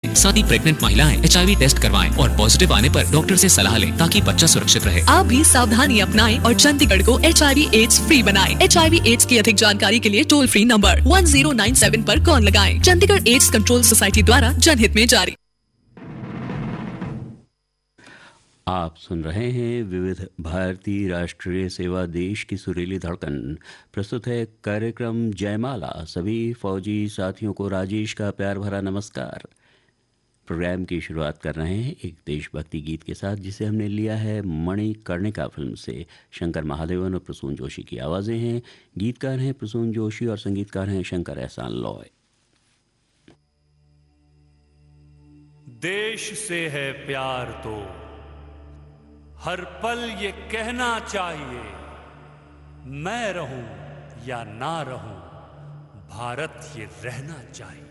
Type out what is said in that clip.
साथ ही प्रेग्नेंट महिलाएं HIV test करवाएं और पॉजिटिव आने पर डॉक्टर से सलाह लें ताकि बच्चा सुरक्षित रहे। आप भी सावधानी अपनाएं और चंडीगढ़ को HIV एड्स फ्री बनाएं। HIV एड्स की अधिक जानकारी के लिए टोल फ्री नंबर 1097 पर कॉल लगाएं। चंडीगढ़ एड्स कंट्रोल सोसाइटी द्वारा जनहित में जारी। आप सुन रहे हैं विविध भारती राष्ट्रीय सेवा, देश की सुरीली धड़कन। प्रस्तुत है कार्यक्रम जयमाला। सभी फौजी साथियों को राजेश का प्यार भरा नमस्कार। प्रोग्राम की शुरुआत कर रहे हैं एक देशभक्ति गीत के साथ, जिसे हमने लिया है मणिकर्णिका फिल्म से। शंकर महादेवन और प्रसून जोशी की आवाज़ें हैं। गीतकार हैं प्रसून जोशी और संगीतकार हैं शंकर एहसान लॉय। देश से है प्यार तो हर पल ये कहना चाहिए, मैं रहूं या ना रहूं, भारत ये रहना चाहिए।